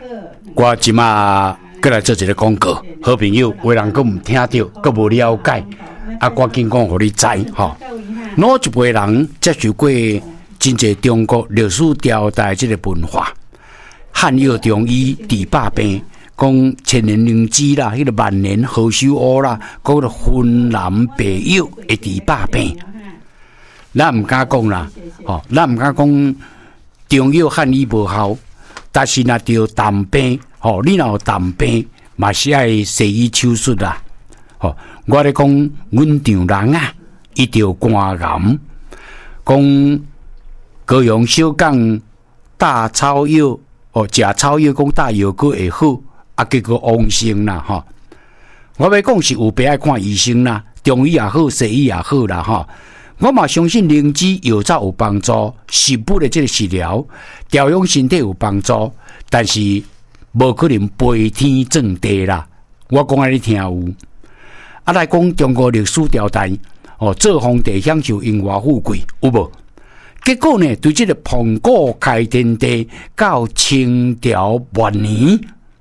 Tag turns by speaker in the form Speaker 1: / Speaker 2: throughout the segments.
Speaker 1: 我即马过来做一个广告，好朋友有人佫唔听到，佫无了解，赶紧讲互你知吼。哪一辈人接受过真侪中国历史朝代即个文化？汉药中医治百病，讲千年灵芝啦，迄个万年何首乌啦，讲个云南白药会治百病。咱唔敢讲啦，咱唔敢讲中药汉医无效，但是若着淡病，你若有淡病，嘛是爱西医手术啦。我咧讲，阮丈人啊，伊着肝癌，讲高阳小港大草药，食草药讲大药膏会好，结果亡性啦，我要讲是有必要看医生啦，中医也好，西医也好啦，我嘛相信灵芝药草有帮助，食物的这个食疗调养身体有帮助，但是无可能飞天正地啦。我讲安尼听有。来讲中国历史朝代，做皇帝享受荣华富贵，有无？结果呢，对这个澎湖开天地到清朝末年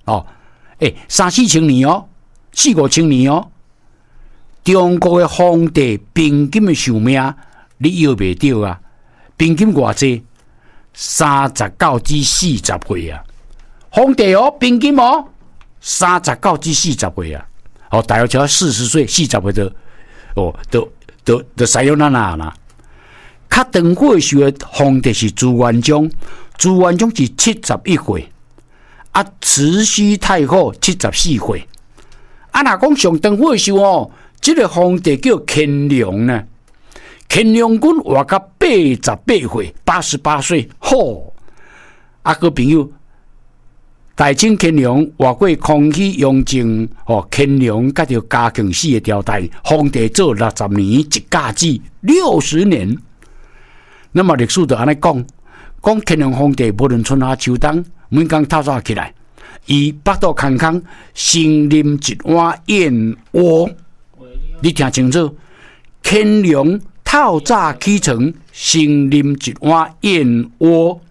Speaker 1: ，3-4千年4-5千年中国的皇帝平均的寿命，你要袂到啊？平均偌济？39至40岁啊！皇帝平均39至40岁啊！大约只要40岁、40岁就使用啦。较长过时的皇帝是朱元璋，朱元璋是71岁，慈禧太后74岁。若讲上长过时这个皇帝叫乾隆呢，乾隆君活到88岁，88岁，各位朋友，大清乾隆活过康熙、雍正，乾隆甲着嘉庆4个朝代，皇帝做60年，一甲子60年。那么历史就安尼讲乾隆皇帝无论春夏秋冬，每天透早起来，伊腹肚空空，先啉一碗燕窝。你听清楚，乾隆透早起床，先啉一碗燕窝。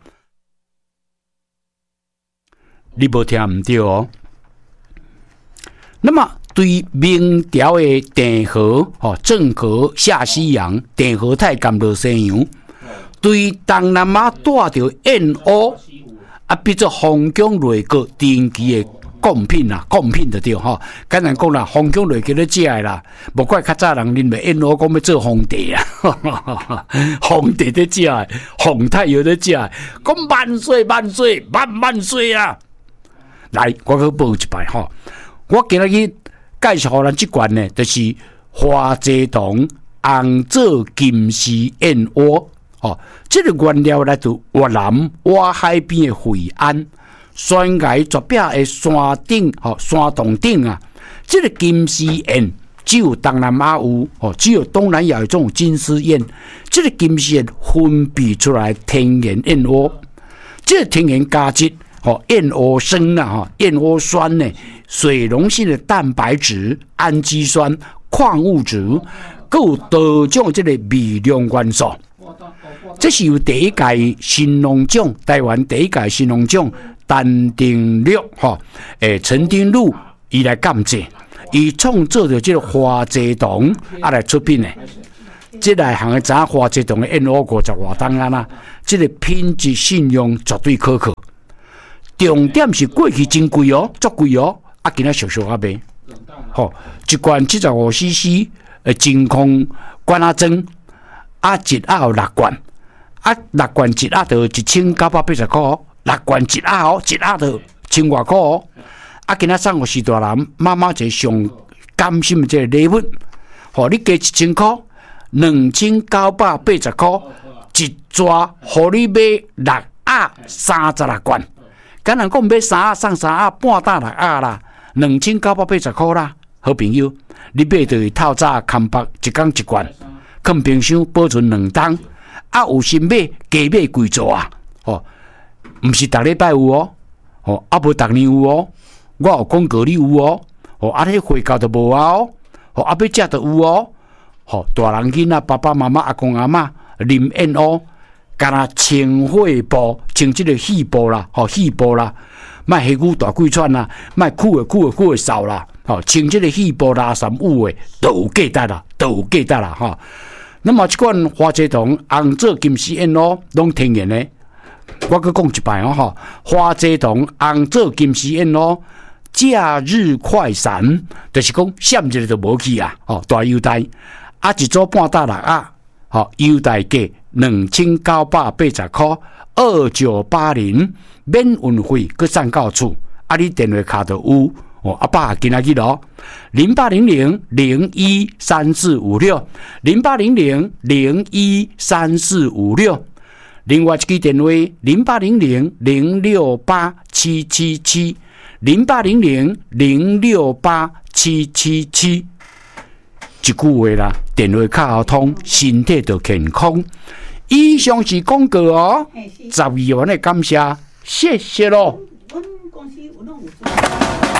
Speaker 1: 你无听唔对那么对明朝的郑和、郑和下西洋、郑和泰甘露西洋，对东南亚带着燕窝，比作封疆内阁定期的贡品就对简单讲啦，封疆内阁咧食的啦，无怪较早人啉的燕窝，讲要做皇帝啊，皇帝咧食的，皇太后咧食的，讲万岁万岁万岁啊！来，我去报一摆我今日去介绍互咱这罐呢，就是花泽堂红枣金丝燕窝这个原料来自越南外海边的惠安悬崖绝壁的山顶山洞顶啊，这个金丝燕只有东南亚有只有东南亚有这种金丝燕，这个金丝燕分泌出来天然燕窝，这个天然价值。燕窝酸燕窝酸呢，水溶性的蛋白质、氨基酸、矿物质，还有多种这个微量元素。这是由第一届新农奖，台湾第一届新农奖陈定禄陈定禄伊来感谢，伊创造着这个花泽堂来出品的。这内行的知影花泽堂的燕窝50多吨啦，这个品质信用绝对可靠。重点是过去真贵足贵今仔俗俗卖。一罐75cc 真空罐装，一盒有6罐，6罐一盒就1980块，6罐一盒一盒就1000多块今仔送互徐大人妈妈一个上甘心的这个礼物，你加1000块，2980块，一抓互你买6盒36罐。敢人讲买3盒送3盒，半打6盒啦，2980块啦。好朋友，你买就透早空白一天一罐，放冰箱保存2冬。有心买加买贵做啊！唔是逐礼拜有无逐年有我有广告你有迄回购就无要食就有大人囡仔、爸爸妈妈、阿公阿嬷啉燕窝， 干那清血布，清这个血布啦，血布啦，卖黑骨大龟串啦，卖苦的扫啦，清这个血布啦，什物的都有价值啦，都有价值啦哈。那么这款花蔗糖红枣金丝燕咯，拢天然的。我佮讲一摆哈，花蔗糖红枣金丝燕咯。假日快闪，就是讲闪一下就无去啊！大优待，一组半大6啊，优待价2980块，2980免运费，佮送到厝。你电话卡就有爸今仔日咯，0800013456，0800013456。另外一支电话0800068777，0800068777。一句话啦，电话卡好通，身体就健康。以上是广告哦，12万的感谢，谢谢咯。